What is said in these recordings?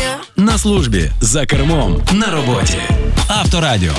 На службі, за кермом, на роботі. Авторадіо.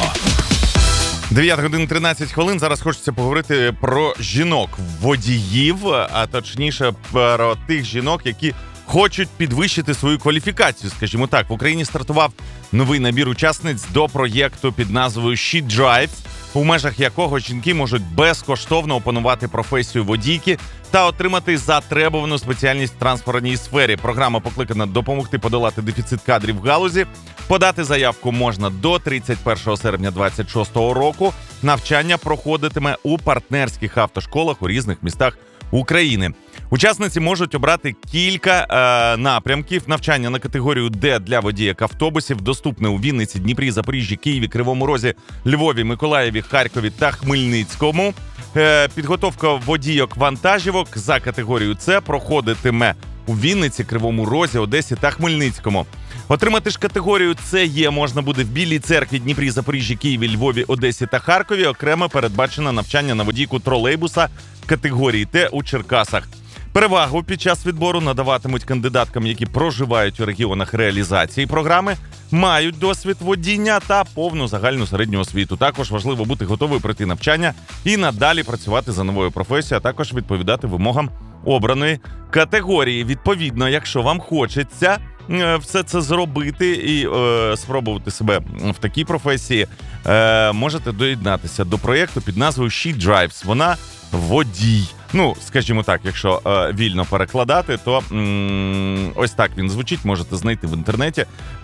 9 годин 13 хвилин. Зараз хочеться поговорити про жінок-водіїв, а точніше про тих жінок, які хочуть підвищити свою кваліфікацію, скажімо так. В Україні стартував новий набір учасниць до проєкту під назвою She Drives, у межах якого жінки можуть безкоштовно опанувати професію водійки та отримати затребувану спеціальність в транспортній сфері. Програма покликана допомогти подолати дефіцит кадрів в галузі. Подати заявку можна до 31 серпня 2026 року. Навчання проходитиме у партнерських автошколах у різних містах України. Учасниці можуть обрати кілька напрямків. Навчання на категорію Д для водіїв автобусів доступне у Вінниці, Дніпрі, Запоріжжі, Києві, Кривому Розі, Львові, Миколаєві, Харкові та Хмельницькому. Підготовка водійок вантажівок за категорією С проходитиме у Вінниці, Кривому Розі, Одесі та Хмельницькому. Отримати ж категорію СЕ можна буде в Білій Церкві, Дніпрі, Запоріжжі, Києві, Львові, Одесі та Харкові. Окремо передбачено навчання на водійку тролейбуса категорії Т у Черкасах. Перевагу під час відбору надаватимуть кандидаткам, які проживають у регіонах реалізації програми, мають досвід водіння та повну загальну середню освіту. Також важливо бути готовою пройти навчання і надалі працювати за новою професією, а також відповідати вимогам обраної категорії. Відповідно, якщо вам хочеться все це зробити і спробувати себе в такій професії, можете доєднатися до проєкту під назвою She Drives. Вона водій. Ну, скажімо так, якщо вільно перекладати, то ось так він звучить, можете знайти в інтернеті.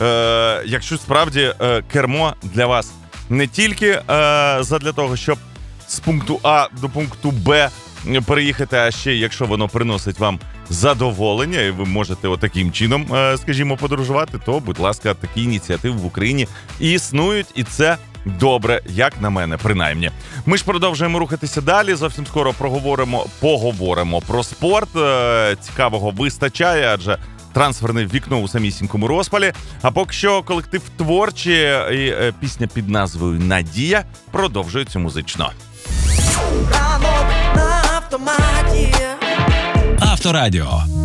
Якщо справді кермо для вас не тільки задля того, щоб з пункту А до пункту Б переїхати, а ще якщо воно приносить вам задоволення, і ви можете отаким чином, скажімо, подорожувати, то, будь ласка, такі ініціативи в Україні існують, і це добре, як на мене, принаймні. Ми ж продовжуємо рухатися далі. Зовсім скоро поговоримо про спорт. Цікавого вистачає, адже трансферне вікно у самісінькому розпалі. А поки що колектив творчі і пісня під назвою «Надія» продовжується музично. Авторадіо.